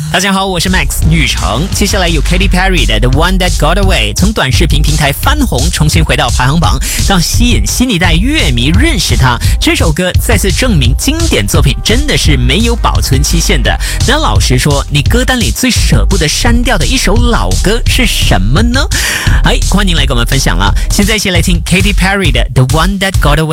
大家好，我是 Max 玉成。接下来有 Katy Perry 的 The One That Got Away， 从短视频平台翻红，重新回到排行榜，让吸引新一代乐迷认识他。这首歌再次证明经典作品真的是没有保存期限的。那老实说，你歌单里最舍不得删掉的一首老歌是什么呢？欢迎来跟我们分享了。现在先来听 Katy Perry 的 The One That Got Away。